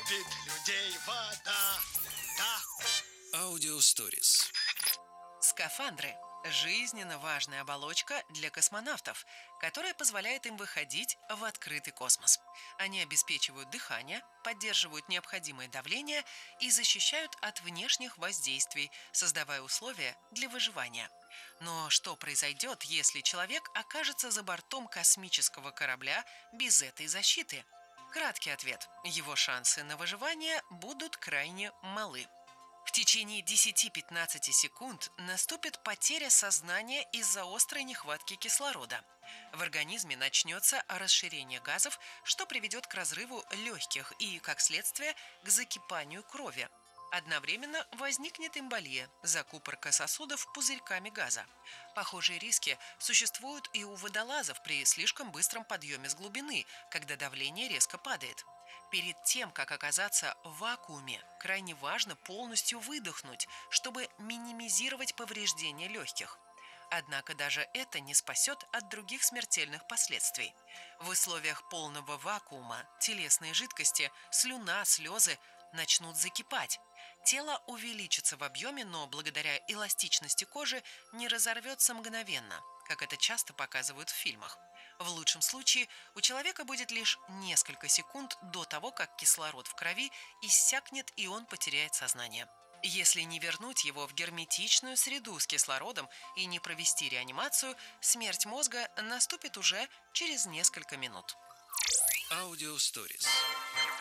любит людей вода. Да. Аудиосторис. Скафандры – жизненно важная оболочка для космонавтов, которая позволяет им выходить в открытый космос. Они обеспечивают дыхание, поддерживают необходимое давление и защищают от внешних воздействий, создавая условия для выживания. Но что произойдет, если человек окажется за бортом космического корабля без этой защиты? Краткий ответ – его шансы на выживание будут крайне малы. В течение 10-15 секунд наступит потеря сознания из-за острой нехватки кислорода. В организме начнется расширение газов, что приведет к разрыву легких и, как следствие, к закипанию крови. Одновременно возникнет эмболия, закупорка сосудов пузырьками газа. Похожие риски существуют и у водолазов при слишком быстром подъеме с глубины, когда давление резко падает. Перед тем, как оказаться в вакууме, крайне важно полностью выдохнуть, чтобы минимизировать повреждения легких. Однако даже это не спасет от других смертельных последствий. В условиях полного вакуума телесные жидкости, слюна, слезы начнут закипать. Тело увеличится в объеме, но благодаря эластичности кожи не разорвется мгновенно, как это часто показывают в фильмах. В лучшем случае у человека будет лишь несколько секунд до того, как кислород в крови иссякнет и он потеряет сознание. Если не вернуть его в герметичную среду с кислородом и не провести реанимацию, смерть мозга наступит уже через несколько минут. Аудиосторис.